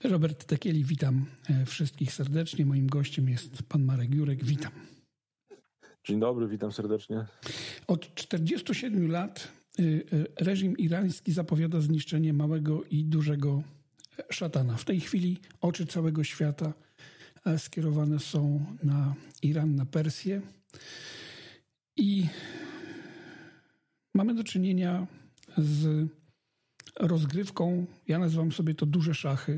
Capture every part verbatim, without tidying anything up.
Robert Tekieli, witam wszystkich serdecznie. Moim gościem jest pan Marek Jurek. Witam. Dzień dobry, witam serdecznie. Od czterdziestu siedmiu lat reżim irański zapowiada zniszczenie małego i dużego szatana. W tej chwili oczy całego świata skierowane są na Iran, na Persję i mamy do czynienia z rozgrywką, ja nazywam sobie to duże szachy,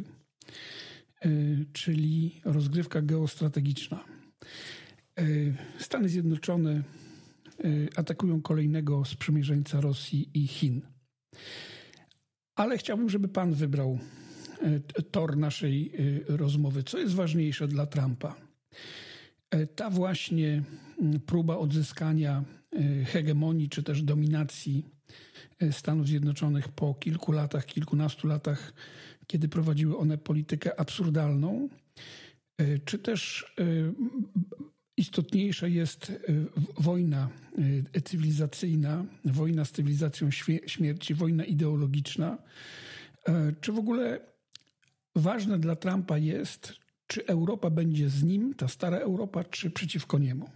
czyli rozgrywka geostrategiczna. Stany Zjednoczone atakują kolejnego sprzymierzeńca Rosji i Chin. Ale chciałbym, żeby pan wybrał tor naszej rozmowy. Co jest ważniejsze dla Trumpa? Ta właśnie próba odzyskania hegemonii czy też dominacji Stanów Zjednoczonych po kilku latach, kilkunastu latach, kiedy prowadziły one politykę absurdalną, czy też istotniejsza jest wojna cywilizacyjna, wojna z cywilizacją śmierci, wojna ideologiczna. Czy w ogóle ważne dla Trumpa jest, czy Europa będzie z nim, ta stara Europa, czy przeciwko niemu?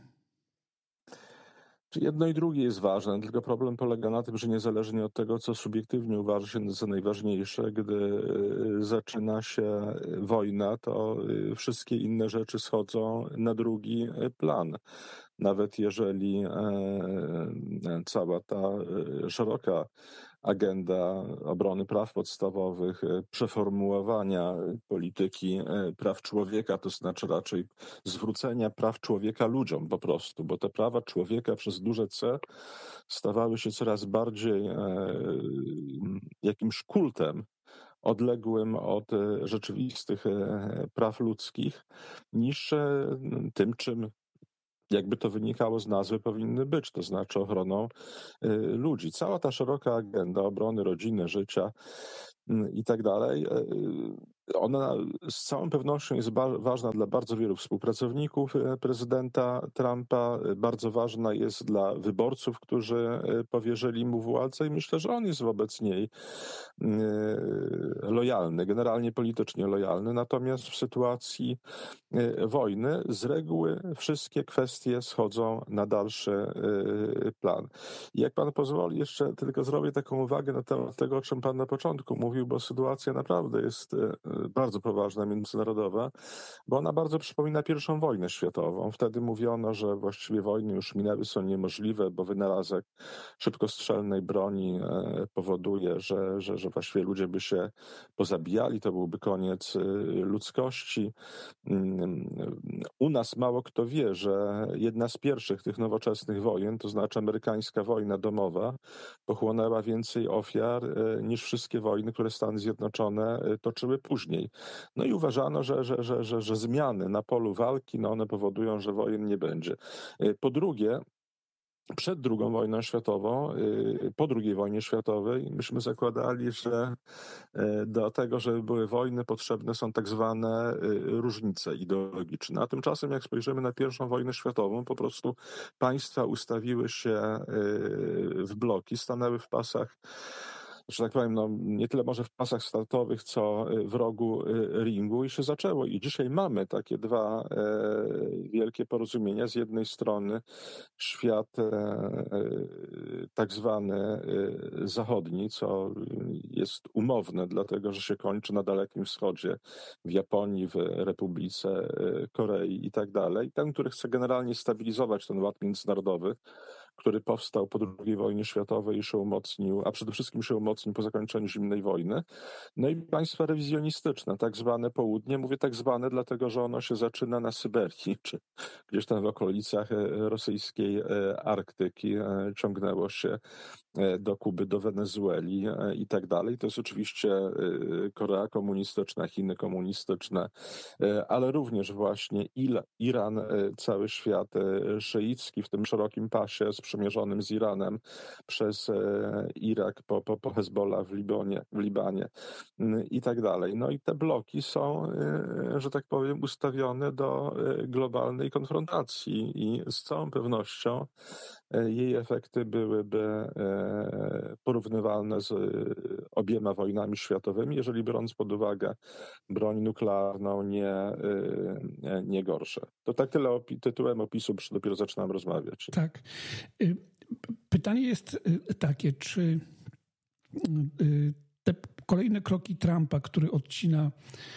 Jedno i drugie jest ważne, tylko problem polega na tym, że niezależnie od tego, co subiektywnie uważa się za najważniejsze, gdy zaczyna się wojna, to wszystkie inne rzeczy schodzą na drugi plan. Nawet jeżeli cała ta szeroka agenda obrony praw podstawowych, przeformułowania polityki praw człowieka, to znaczy raczej zwrócenia praw człowieka ludziom po prostu, bo te prawa człowieka przez duże C stawały się coraz bardziej jakimś kultem odległym od rzeczywistych praw ludzkich, niż tym, czym jakby to wynikało z nazwy, powinny być, to znaczy ochroną ludzi. Cała ta szeroka agenda obrony rodziny, życia i tak dalej, ona z całą pewnością jest ba- ważna dla bardzo wielu współpracowników prezydenta Trumpa, bardzo ważna jest dla wyborców, którzy powierzyli mu władzę i myślę, że on jest wobec niej lojalny, generalnie politycznie lojalny. Natomiast w sytuacji wojny z reguły wszystkie kwestie schodzą na dalszy plan. I jak pan pozwoli, jeszcze tylko zrobię taką uwagę na temat tego, o czym pan na początku mówił, bo sytuacja naprawdę jest bardzo poważna, międzynarodowa, bo ona bardzo przypomina pierwszą wojnę światową. Wtedy mówiono, że właściwie wojny już minęły, są niemożliwe, bo wynalazek szybkostrzelnej broni powoduje, że, że, że właściwie ludzie by się pozabijali, to byłby koniec ludzkości. U nas mało kto wie, że jedna z pierwszych tych nowoczesnych wojen, to znaczy amerykańska wojna domowa, pochłonęła więcej ofiar niż wszystkie wojny, które Stany Zjednoczone toczyły później. No i uważano, że, że, że, że, że zmiany na polu walki, no one powodują, że wojen nie będzie. Po drugie, przed drugą wojną światową, po drugiej wojnie światowej, myśmy zakładali, że do tego, żeby były wojny, potrzebne są tak zwane różnice ideologiczne. A tymczasem, jak spojrzymy na pierwszą wojnę światową, po prostu państwa ustawiły się w bloki, stanęły w pasach, że tak powiem, no, nie tyle może w pasach startowych, co w rogu ringu i się zaczęło. I dzisiaj mamy takie dwa e, wielkie porozumienia. Z jednej strony świat e, tak zwany e, zachodni, co jest umowne, dlatego że się kończy na Dalekim Wschodzie, w Japonii, w Republice Korei i tak dalej. Ten, który chce generalnie stabilizować ten ład międzynarodowy, który powstał po drugiej wojnie światowej i się umocnił, a przede wszystkim się umocnił po zakończeniu zimnej wojny. No i państwa rewizjonistyczne, tak zwane południe. Mówię tak zwane, dlatego że ono się zaczyna na Syberii, czy gdzieś tam w okolicach rosyjskiej Arktyki, ciągnęło się do Kuby, do Wenezueli i tak dalej. To jest oczywiście Korea komunistyczna, Chiny komunistyczne, ale również właśnie Iran, cały świat szyicki w tym szerokim pasie sprzymierzonym z Iranem przez Irak po, po, po Hezbollah w Libonie, w Libanie i tak dalej. No i te bloki są, że tak powiem, ustawione do globalnej konfrontacji i z całą pewnością jej efekty byłyby porównywalne z obiema wojnami światowymi, jeżeli biorąc pod uwagę broń nuklearną, nie, nie gorsze. To tak tyle opi- tytułem opisu, bo dopiero zaczynam rozmawiać. Tak. Pytanie jest takie, czy te kolejne kroki Trumpa, który odcina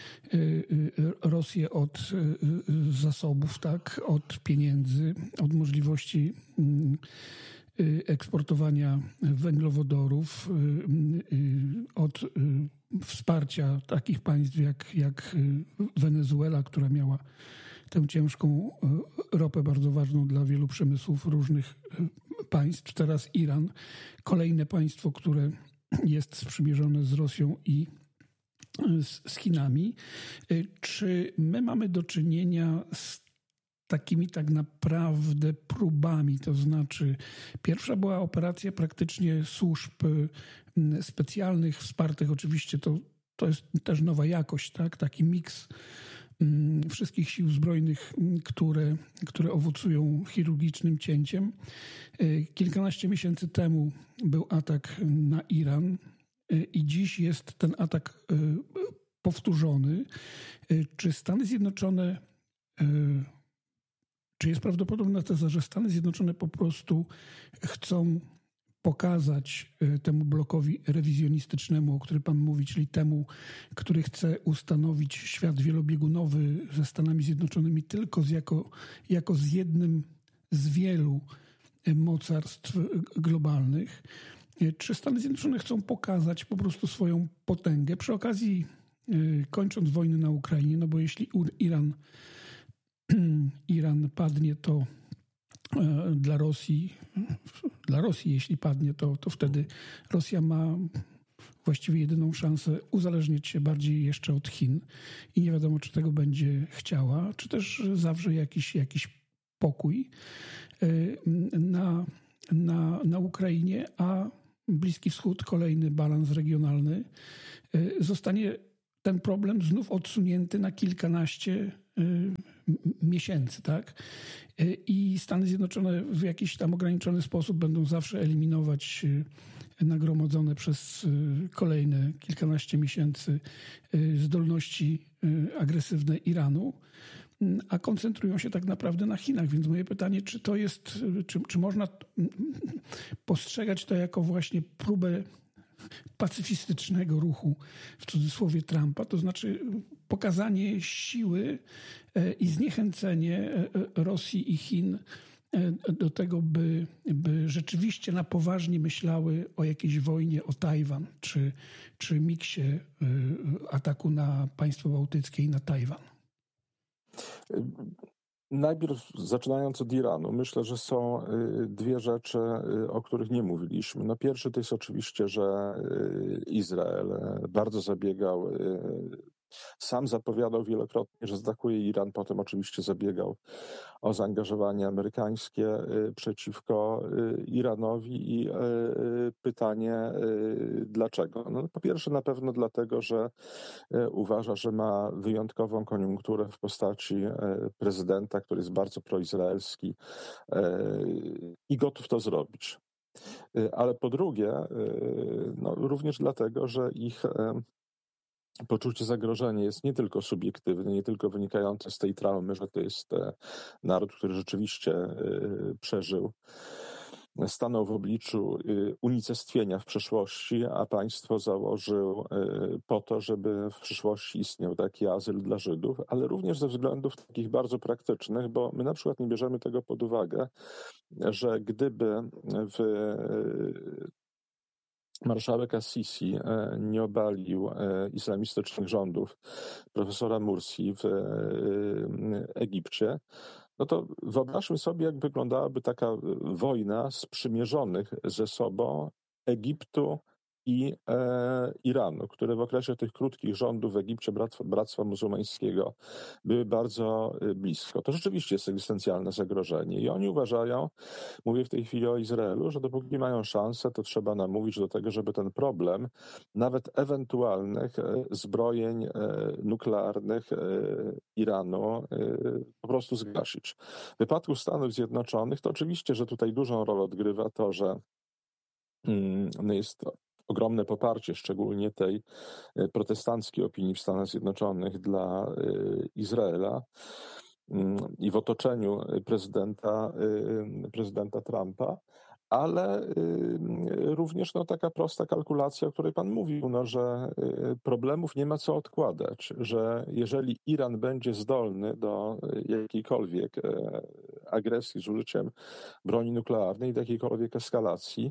Rosję od zasobów, tak, od pieniędzy, od możliwości eksportowania węglowodorów, od wsparcia takich państw jak, jak Wenezuela, która miała tę ciężką ropę, bardzo ważną dla wielu przemysłów różnych państw. Teraz Iran, kolejne państwo, które jest sprzymierzone z Rosją i z, z Chinami. Czy my mamy do czynienia z takimi tak naprawdę próbami? To znaczy, pierwsza była operacja praktycznie służb specjalnych, wspartych oczywiście, to, to jest też nowa jakość, tak? Taki miks wszystkich sił zbrojnych, które, które owocują chirurgicznym cięciem. Kilkanaście miesięcy temu był atak na Iran i dziś jest ten atak powtórzony. Czy Stany Zjednoczone, czy jest prawdopodobna teza, że Stany Zjednoczone po prostu chcą pokazać temu blokowi rewizjonistycznemu, o którym pan mówi, czyli temu, który chce ustanowić świat wielobiegunowy ze Stanami Zjednoczonymi tylko z jako, jako z jednym z wielu mocarstw globalnych. Czy Stany Zjednoczone chcą pokazać po prostu swoją potęgę przy okazji, kończąc wojnę na Ukrainie, no bo jeśli Iran, Iran padnie, to dla Rosji, dla Rosji jeśli padnie, to, to wtedy Rosja ma właściwie jedyną szansę uzależnić się bardziej jeszcze od Chin i nie wiadomo, czy tego będzie chciała, czy też zawrze jakiś, jakiś pokój na, na, na Ukrainie, a Bliski Wschód, kolejny balans regionalny, zostanie ten problem znów odsunięty na kilkanaście miesięcy, tak? I Stany Zjednoczone w jakiś tam ograniczony sposób będą zawsze eliminować nagromadzone przez kolejne kilkanaście miesięcy zdolności agresywne Iranu, a koncentrują się tak naprawdę na Chinach. Więc moje pytanie, czy to jest, czy, czy można postrzegać to jako właśnie próbę pacyfistycznego ruchu, w cudzysłowie, Trumpa, to znaczy pokazanie siły i zniechęcenie Rosji i Chin do tego, by, by rzeczywiście na poważnie myślały o jakiejś wojnie o Tajwan, czy, czy miksie ataku na państwo bałtyckie i na Tajwan. Najpierw zaczynając od Iranu, myślę, że są dwie rzeczy, o których nie mówiliśmy. No pierwszy to jest oczywiście, że Izrael bardzo zabiegał, sam zapowiadał wielokrotnie, że zaatakuje Iran, potem oczywiście zabiegał o zaangażowanie amerykańskie przeciwko Iranowi i pytanie dlaczego? No, po pierwsze na pewno dlatego, że uważa, że ma wyjątkową koniunkturę w postaci prezydenta, który jest bardzo proizraelski i gotów to zrobić. Ale po drugie, no, również dlatego, że ich poczucie zagrożenia jest nie tylko subiektywne, nie tylko wynikające z tej traumy, że to jest naród, który rzeczywiście przeżył, stanął w obliczu unicestwienia w przeszłości, a państwo założył po to, żeby w przyszłości istniał taki azyl dla Żydów, ale również ze względów takich bardzo praktycznych, bo my na przykład nie bierzemy tego pod uwagę, że gdyby w marszałek Assisi nie obalił islamistycznych rządów profesora Mursi w Egipcie, no to wyobraźmy sobie, jak wyglądałaby taka wojna sprzymierzonych ze sobą Egiptu i e, Iranu, które w okresie tych krótkich rządów w Egipcie Bractwa, Bractwa Muzułmańskiego były bardzo blisko. To rzeczywiście jest egzystencjalne zagrożenie i oni uważają, mówię w tej chwili o Izraelu, że dopóki mają szansę, to trzeba namówić do tego, żeby ten problem nawet ewentualnych zbrojeń nuklearnych Iranu po prostu zgasić. W wypadku Stanów Zjednoczonych to oczywiście, że tutaj dużą rolę odgrywa to, że no jest to ogromne poparcie, szczególnie tej protestanckiej opinii w Stanach Zjednoczonych dla Izraela i w otoczeniu prezydenta, prezydenta Trumpa, ale również no, taka prosta kalkulacja, o której pan mówił, no, że problemów nie ma co odkładać, że jeżeli Iran będzie zdolny do jakiejkolwiek agresji z użyciem broni nuklearnej, do jakiejkolwiek eskalacji,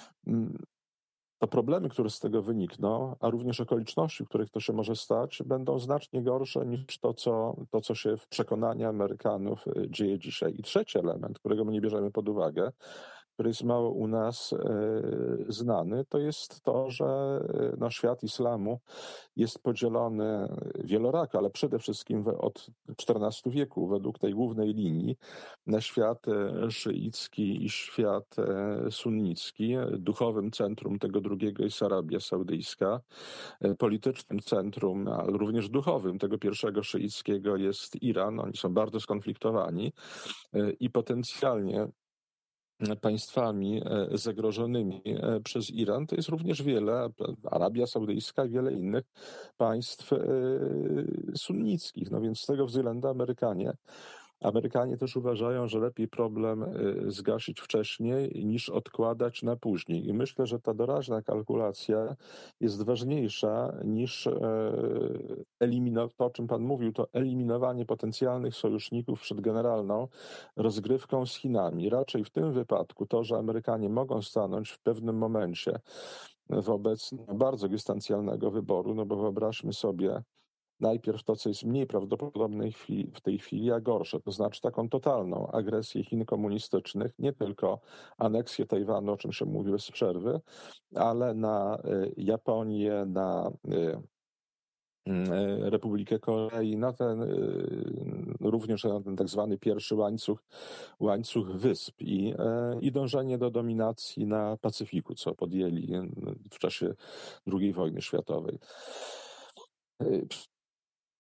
to problemy, które z tego wynikną, a również okoliczności, w których to się może stać, będą znacznie gorsze niż to, co, to, co się w przekonaniu Amerykanów dzieje dzisiaj. I trzeci element, którego my nie bierzemy pod uwagę, który jest mało u nas e, znany, to jest to, że no, świat islamu jest podzielony wielorako, ale przede wszystkim w, od czternastego wieku według tej głównej linii na świat szyicki i świat sunnicki. Duchowym centrum tego drugiego jest Arabia Saudyjska. Politycznym centrum, ale również duchowym tego pierwszego szyickiego jest Iran. Oni są bardzo skonfliktowani i potencjalnie państwami zagrożonymi przez Iran to jest również wiele, Arabia Saudyjska i wiele innych państw sunnickich. No więc z tego względu Amerykanie Amerykanie też uważają, że lepiej problem zgasić wcześniej niż odkładać na później. I myślę, że ta doraźna kalkulacja jest ważniejsza niż eliminowanie, to o czym pan mówił, to eliminowanie potencjalnych sojuszników przed generalną rozgrywką z Chinami. Raczej w tym wypadku to, że Amerykanie mogą stanąć w pewnym momencie wobec bardzo egzystencjalnego wyboru, no bo wyobraźmy sobie, najpierw to, co jest mniej prawdopodobne w tej chwili, a gorsze, to znaczy taką totalną agresję Chin komunistycznych, nie tylko aneksję Tajwanu, o czym się mówi bez przerwy, ale na Japonię, na Republikę Korei, na ten, również na ten tak zwany pierwszy łańcuch, łańcuch wysp i, i dążenie do dominacji na Pacyfiku, co podjęli w czasie drugiej wojny światowej.